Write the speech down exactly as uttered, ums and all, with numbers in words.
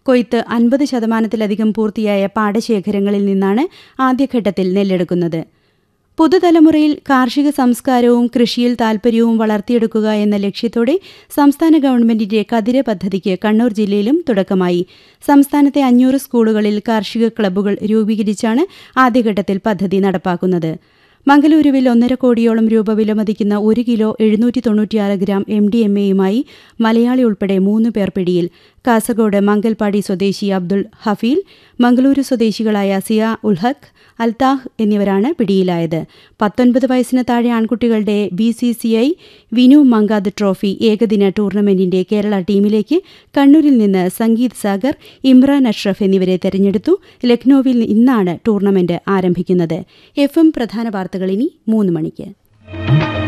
കൊയ്ത്ത് അൻപത് ശതമാനത്തിലധികം പൂർത്തിയായ പാടശേഖരങ്ങളിൽ നിന്നാണ് ആദ്യഘട്ടത്തിൽ നെല്ലെടുക്കുന്നത്. പുതുതലമുറയിൽ കാർഷിക സംസ്കാരവും കൃഷിയിൽ താൽപര്യവും വളർത്തിയെടുക്കുക എന്ന ലക്ഷ്യത്തോടെ സംസ്ഥാന ഗവൺമെന്റിന്റെ കതിര് പദ്ധതിക്ക് കണ്ണൂർ ജില്ലയിലും തുടക്കമായി. സംസ്ഥാനത്തെ അഞ്ഞൂറ് സ്കൂളുകളിൽ കാർഷിക ക്ലബ്ബുകൾ രൂപീകരിച്ചാണ് ആദ്യഘട്ടത്തിൽ പദ്ധതി നടപ്പാക്കുന്നത്. മംഗലൂരുവിൽ ഒന്നര കോടിയോളം രൂപ വിലമതിക്കുന്ന ഒരു കിലോ എഴുന്നൂറ്റി തൊണ്ണൂറ്റിയാറ് ഗ്രാം എം ഡി എം എയുമായി മലയാളി ഉൾപ്പെടെ മൂന്ന് പേർ പിടിയിൽ. കാസർഗോഡ് മംഗൽപാടി സ്വദേശി അബ്ദുൾ ഹഫീൽ, മംഗളൂരു സ്വദേശികളായ സിയ ഉൽഹഖ്, അൽതാഹ് എന്നിവരാണ് പിടിയിലായത്. പത്തൊൻപത് വയസ്സിന് താഴെ ആൺകുട്ടികളുടെ B C C I Vinu Mankad trophy ഏകദിന ടൂർണമെന്റിന്റെ കേരള ടീമിലേക്ക് കണ്ണൂരിൽ നിന്ന് സംഗീത് സാഗർ, ഇമ്രാൻ അഷ്റഫ് എന്നിവരെ തെരഞ്ഞെടുത്തു. ലക്നൌവിൽ ഇന്നാണ് ടൂർണമെന്റ് ആരംഭിക്കുന്നത്. എഫ് എം പ്രധാന വാർത്തകൾ ഇനി മൂന്ന് മണിക്ക്.